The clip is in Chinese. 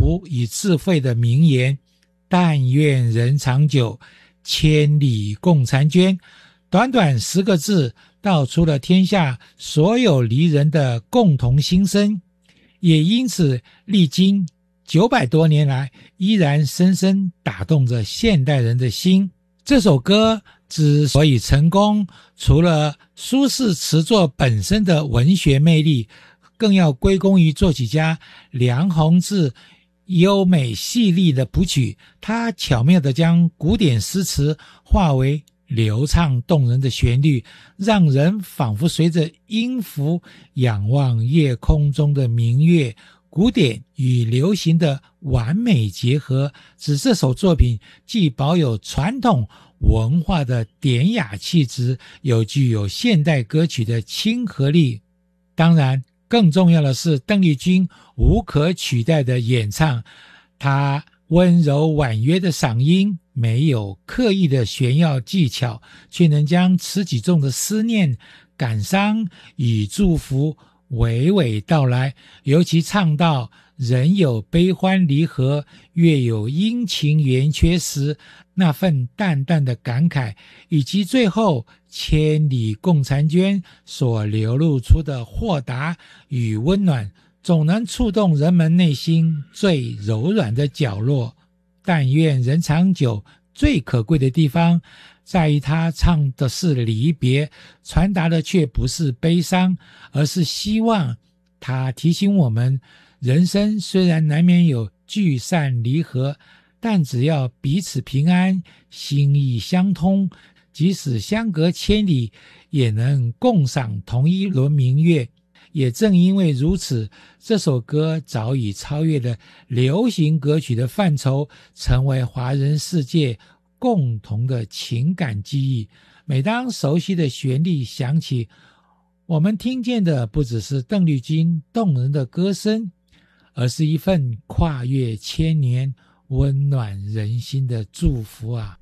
福与智慧的名言，但愿人长久，千里共婵娟。短短10个字道出了天下所有离人的共同心声，也因此历经900多年来依然深深打动着现代人的心。这首歌之所以成功，除了苏轼词作本身的文学魅力，更要归功于作曲家梁鸿志优美细腻的谱曲。他巧妙地将古典诗词化为流畅动人的旋律，让人仿佛随着音符仰望夜空中的明月。古典与流行的完美结合，使这首作品既保有传统文化的典雅气质，又具有现代歌曲的亲和力。当然，更重要的是邓丽君无可取代的演唱，她温柔婉约的嗓音，没有刻意的炫耀技巧，却能将词曲中的思念、感伤与祝福娓娓道来。尤其唱到人有悲欢离合，月有阴晴圆缺时，那份淡淡的感慨，以及最后千里共婵娟所流露出的豁达与温暖，总能触动人们内心最柔软的角落。但愿人长久最可贵的地方在于他唱的是离别，传达的却不是悲伤，而是希望。他提醒我们，人生虽然难免有聚散离合，但只要彼此平安，心意相通，即使相隔千里，也能共赏同一轮明月。也正因为如此，这首歌早已超越了流行歌曲的范畴，成为华人世界共同的情感记忆。每当熟悉的旋律响起，我们听见的不只是邓丽君动人的歌声，而是一份跨越千年、温暖人心的祝福啊！